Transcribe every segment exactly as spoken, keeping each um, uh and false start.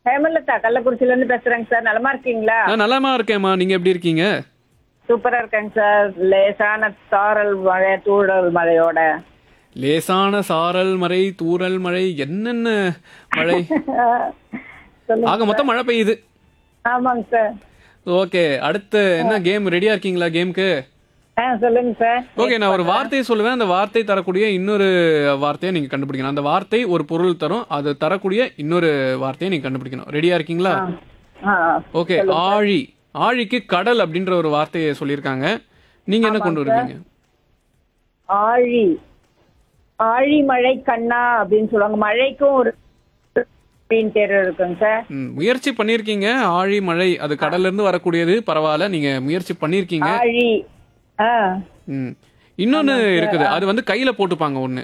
ஹேமலதா கள்ளக்குறிச்சில இருந்து பேசுறேங்க சார். நலமா இருக்கீங்களா? நான் நலமா இருக்கேம்மா, நீங்க எப்படி இருக்கீங்க? சூப்பரா இருக்கேங்க சார். லேசான சாரல் மழை, தூறல் மழையோட. லேசான சாரல் மழை, தூறல் மழை, என்னென்ன மழை, சொல்லுங்க ஆக சார். மொத்தம் மழை பெய்யுது. ஆமாங்க சார். ஓகே, அடுத்து என்ன கேம், ரெடியா இருக்கீங்களா கேமுக்கு? ஆ சொல்லுங்க சார். ஓகே, நான் ஒரு வார்த்தையை சொல்லுவேன். அந்த வார்த்தை தரக்கூடிய இன்னொரு வார்த்தையை நீங்க கண்டுபிடிக்கணும். அந்த வார்த்தை ஒரு பொருள் தரும், அது தரக்கூடிய இன்னொரு வார்த்தையை நீங்க கண்டுபிடிக்கணும். ரெடியா இருக்கீங்களா? ஆ, ஓகே, சொல்லுங்க சார். ஆழி. ஆழிக்கு கடல் அப்படின்ற ஒரு வார்த்தையை சொல்லியிருக்காங்க. நீங்க என்ன கொண்டு ஆமாங்க வருவீங்க? ஆழி. ஆழி மழை கண்ணா அப்படின்னு சொல்லுவாங்க. மழைக்கும் ஒரு அப்படின்னு பேர் இருக்குங்க சார். ம், முயற்சி பண்ணிருக்கீங்க. ஆழி மழை, அது கடல்ல இருந்து வரக்கூடியது. பரவாயில்ல, நீங்க முயற்சி பண்ணிருக்கீங்க. ஆழி. ஆ ம், இன்னொன்னு இருக்குது, அது வந்து கையில போட்டுப்பாங்க. ஒண்ணு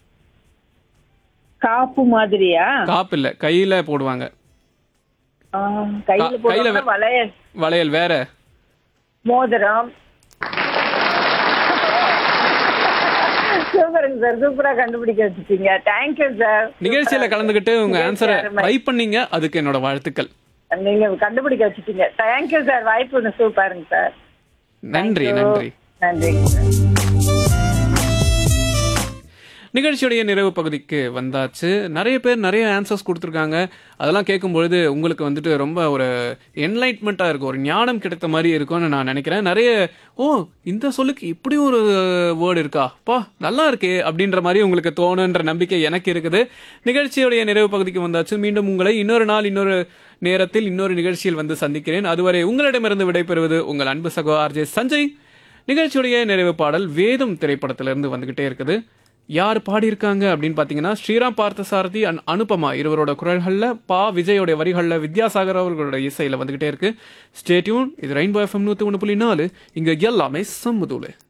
காப்பு மாதிரியா? காப்பு இல்ல, கையில போடுவாங்க. ஆ, கையில கா- கையில போடுவாங்க. வே- வளையல், வளையல் வேற. மோதிரம். சூப்பருங்க சார், சூப்பரா கண்டுபிடிக்க வச்சுட்டீங்க. Thank you sir. நிகழ்ச்சியில கலந்துகிட்டு உங்க நிகழ்ச்சி ஆன்சரை அருமை. ட்ரை பண்ணீங்க, அதுக்கு என்னோட வாழ்த்துக்கள். நீங்க கண்டுபிடிக்க வச்சுட்டீங்க. Thank you sir. வாய்ப்பு சூப்பருங்க சார். நன்றி Thank you. நன்றி. நன்றிங்க சார். நிகழ்ச்சியுடைய நிறைவு பகுதிக்கு வந்தாச்சு. நிறைய பேர் நிறைய ஆன்சர்ஸ் கொடுத்துருக்காங்க. அதெல்லாம் கேட்கும்பொழுது உங்களுக்கு வந்துட்டு ரொம்ப ஒரு என்லைட்மெண்ட்டாக இருக்கும், ஒரு ஞானம் கிடைத்த மாதிரி இருக்கும்னு நான் நினைக்கிறேன். நிறைய ஓ இந்த சொல்லுக்கு இப்படி ஒரு வேர்டு இருக்கா, பா நல்லா இருக்கே அப்படின்ற மாதிரி உங்களுக்கு தோணுன்ற நம்பிக்கை எனக்கு இருக்குது. நிகழ்ச்சியுடைய நிறைவு பகுதிக்கு வந்தாச்சு. மீண்டும் உங்களை இன்னொரு நாள் இன்னொரு நேரத்தில் இன்னொரு நிகழ்ச்சியில் வந்து சந்திக்கிறேன். அதுவரை உங்களிடமிருந்து விடைபெறுவது உங்கள் அன்பு சகோ ஆர்ஜே சஞ்சய். நிகழ்ச்சியுடைய நிறைவு பாடல் வேதம் திரைப்படத்திலிருந்து வந்துகிட்டே இருக்குது. யார் பாடியிருக்காங்க அப்படின்னு பார்த்தீங்கன்னா, ஸ்ரீராம் பார்த்தசாரதி அண்ட் அனுபமா இருவரோட குரல்களில், பா விஜயோட வரிகளில், வித்யாசாகர் அவர்களோட இசையில் வந்துகிட்டே இருக்கு. Stay tune. இது ரெயின்போ எஃப்எம் நூற்றி ஒன்று புள்ளி நாலு. இங்கே எல்லாமே சம்முதூளு.